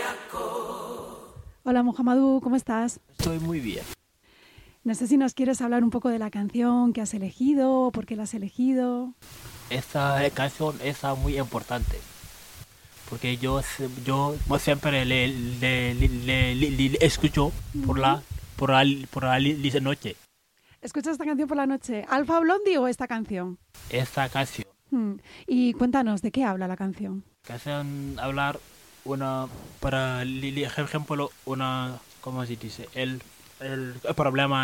Hola Mohamedou, ¿cómo estás? Estoy muy bien. No sé si nos quieres hablar un poco de la canción que has elegido, por qué la has elegido. Esta canción es muy importante porque yo siempre le escucho por la noche. ¿Escuchas esta canción por la noche? ¿Alfa Blondie o esta canción? Esta canción. Y cuéntanos, ¿de qué habla la canción? Canción hablar una para ejemplo una ¿cómo se dice? El problema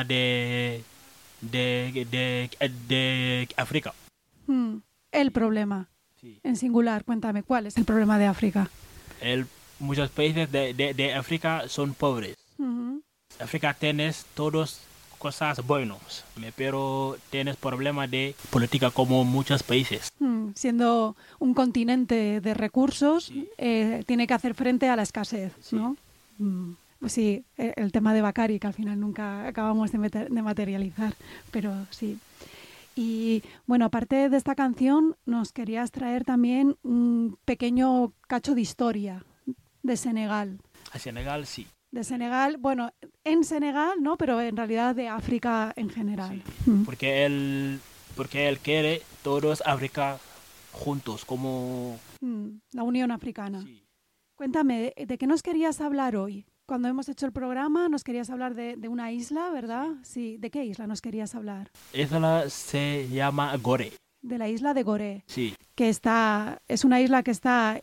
de África. El problema, Sí. en singular, cuéntame, ¿cuál es el problema de África? Muchos países de África son pobres. África tienes todas cosas buenas, pero tienes problemas de política como muchos países. Siendo un continente de recursos, Sí. tiene que hacer frente a la escasez, Sí. ¿no? Pues sí, el tema de Bacari, que al final nunca acabamos de materializar, pero sí. Y bueno, aparte de esta canción, nos querías traer también un pequeño cacho de historia de Senegal. A Senegal sí. De Senegal, bueno, en Senegal, ¿no? Pero en realidad de África en general. Sí. Porque él quiere todos África juntos, como... La Unión Africana. Sí. Cuéntame, ¿de qué nos querías hablar hoy? Cuando hemos hecho el programa nos querías hablar de una isla, ¿verdad? Sí. ¿De qué isla nos querías hablar? Esa se llama Gore. De la isla de Gorée. Sí. Que es una isla que está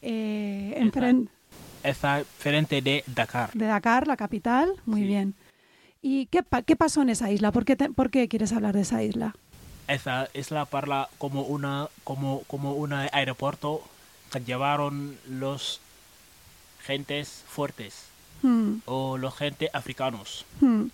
Está frente de Dakar. de Dakar, la capital. Muy Sí. bien. ¿Y qué pasó en esa isla? ¿Por qué quieres hablar de esa isla? Esa isla parla como un aeropuerto que llevaron los gentes fuertes o los gente africanos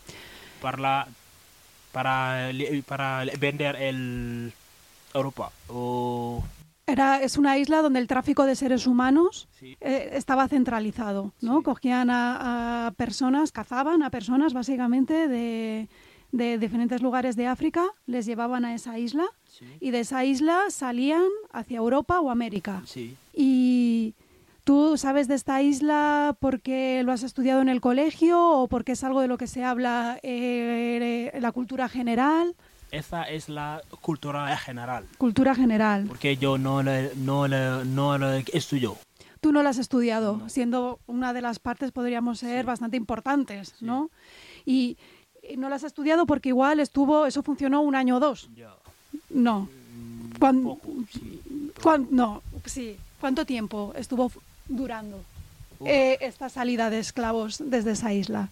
para vender el Europa o Es una isla donde el tráfico de seres humanos sí, estaba centralizado, ¿no? Sí. Cogían a personas, cazaban a personas básicamente de diferentes lugares de África, les llevaban a esa isla sí, y de esa isla salían hacia Europa o América. sí. ¿Y tú sabes de esta isla porque lo has estudiado en el colegio o porque es algo de lo que se habla en la cultura general? Esa es la cultura general. Cultura general. Porque yo no la estudio. Tú no la has estudiado, No. siendo una de las partes podríamos ser Sí. bastante importantes, Sí. ¿no? Y no la has estudiado porque igual eso funcionó un año o dos. Ya. No. Poco, sí. No, sí. ¿Cuánto tiempo estuvo durando esta salida de esclavos desde esa isla?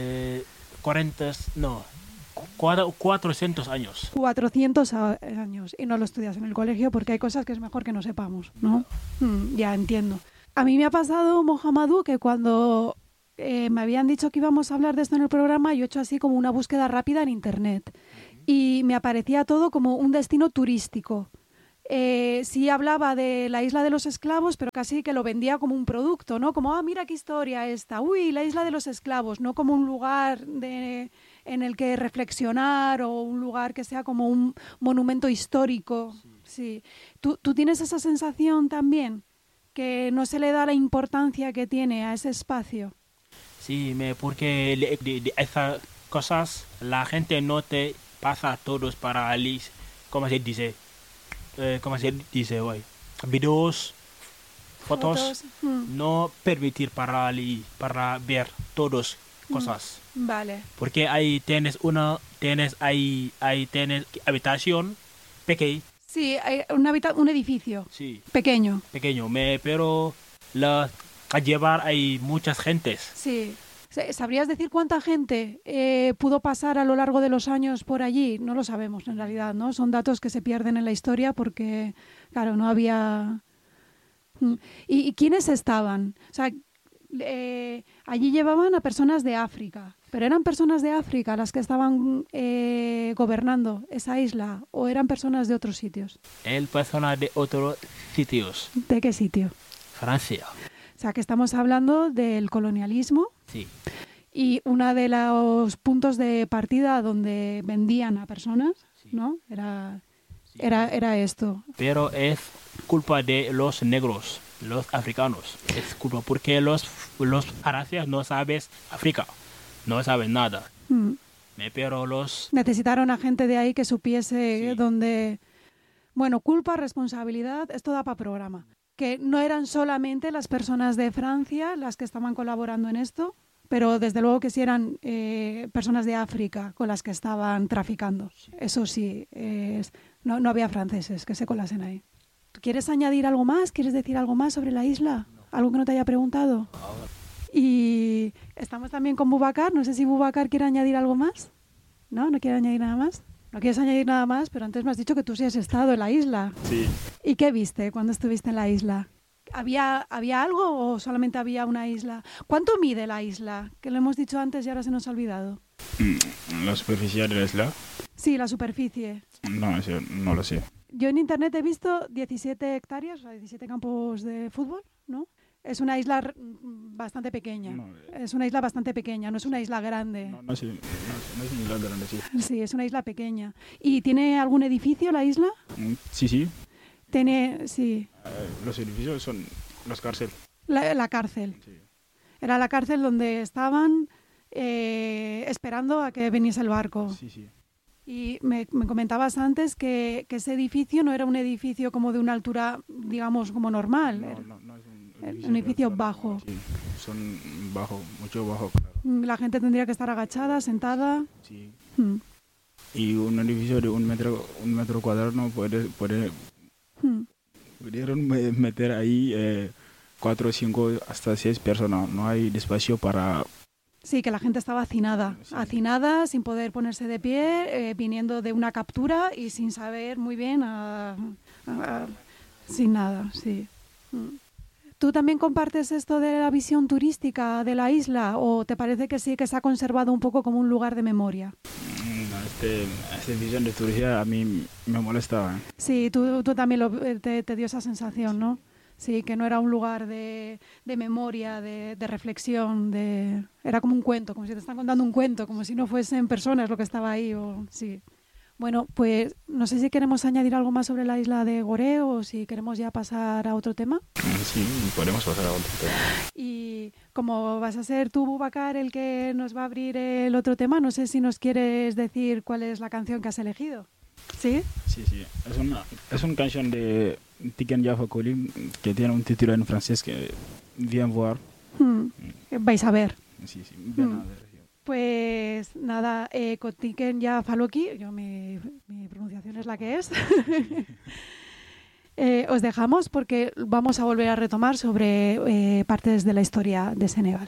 400 años. 400 años. Y no lo estudias en el colegio porque hay cosas que es mejor que no sepamos, ¿no? Ya entiendo. A mí me ha pasado, Mohamedou, que cuando me habían dicho que íbamos a hablar de esto en el programa, yo he hecho así como una búsqueda rápida en internet. Y me aparecía todo como un destino turístico. Sí hablaba de la isla de los esclavos, pero casi que lo vendía como un producto, ¿no? Como, mira qué historia esta. Uy, la isla de los esclavos, no como un lugar en el que reflexionar o un lugar que sea como un monumento histórico. Sí. ¿Tú tienes esa sensación también? Que no se le da la importancia que tiene a ese espacio. Sí, porque de esas cosas la gente no te pasa todos para ¿cómo se dice? ¿Cómo se dice hoy? Videos, fotos. No permitir para ver todas cosas. Vale. Porque ahí tienes habitación pequeña. Sí, hay un edificio Sí, pequeño. pequeño, pero a llevar hay muchas gentes. Sí. ¿Sabrías decir cuánta gente pudo pasar a lo largo de los años por allí? No lo sabemos en realidad, ¿no? Son datos que se pierden en la historia porque, claro, no había... ¿Y quiénes estaban? O sea, allí llevaban a personas de África, pero ¿eran personas de África las que estaban gobernando esa isla o eran personas de otros sitios? Personas de otros sitios. ¿De qué sitio? Francia. O sea, que estamos hablando del colonialismo. Sí. Y uno de los puntos de partida donde vendían a personas, Sí. ¿no? Era esto. Pero es culpa de los negros. los africanos. Es culpa porque los aracias no sabes África, no saben nada. Pero los... Necesitaron a gente de ahí que supiese Sí. dónde... Bueno, culpa, responsabilidad, esto da para programa. Que no eran solamente las personas de Francia las que estaban colaborando en esto, pero desde luego que sí eran personas de África con las que estaban traficando. Eso sí, no había franceses que se colasen ahí. ¿Quieres añadir algo más? ¿Quieres decir algo más sobre la isla? ¿Algo que no te haya preguntado? Y estamos también con Boubacar. No sé si Boubacar quiere añadir algo más. ¿No? ¿No quiere añadir nada más? No quieres añadir nada más, pero antes me has dicho que tú sí has estado en la isla. Sí. ¿Y qué viste cuando estuviste en la isla? ¿Había algo o solamente había una isla? ¿Cuánto mide la isla? Que lo hemos dicho antes y ahora se nos ha olvidado. ¿La superficie de la isla? Sí, la superficie. No, eso no lo sé. Yo en internet he visto 17 hectáreas, o sea, 17 campos de fútbol, ¿no? Es una isla bastante pequeña. No, Es una isla bastante pequeña, no es una isla grande. no es una isla grande, sí. Sí, es una isla pequeña. ¿Y tiene algún edificio la isla? Sí, sí. Tiene, sí, Los edificios son las cárceles. la cárcel. Sí. Era la cárcel donde estaban esperando a que viniese el barco. Sí, sí. Y me comentabas antes que ese edificio no era un edificio como de una altura, digamos, como normal. No es Un edificio de bajo. altura, sí. Son bajo, mucho bajo, claro. La gente tendría que estar agachada, sentada. Sí. Mm. Y un edificio de un metro cuadrado no pudieron meter ahí 4, 5, hasta 6 personas. No hay espacio para... Sí, que la gente estaba hacinada, Sí. hacinada, sin poder ponerse de pie, viniendo de una captura y sin saber muy bien, sin nada, sí. ¿Tú también compartes esto de la visión turística de la isla o te parece que sí que se ha conservado un poco como un lugar de memoria? Esta visión de turismo a mí me molestaba. Sí, tú también te dio esa sensación, ¿no? Sí, que no era un lugar de memoria, de reflexión, era como un cuento, como si te están contando un cuento, como si no fuesen personas lo que estaba ahí. Sí. Bueno, pues no sé si queremos añadir algo más sobre la isla de Gorée o si queremos ya pasar a otro tema. Sí, podemos pasar a otro tema. Y como vas a ser tú, Boubacar, el que nos va a abrir el otro tema, no sé si nos quieres decir cuál es la canción que has elegido. ¿Sí? Sí, sí. Es una canción de Tiken Jah Fakoly que tiene un título en francés que Viens voir. Vais a ver. Sí, sí. Ven a ver. Pues nada, con Tiken Jah Fakoly, mi pronunciación es la que es. Os dejamos porque vamos a volver a retomar sobre partes de la historia de Senegal.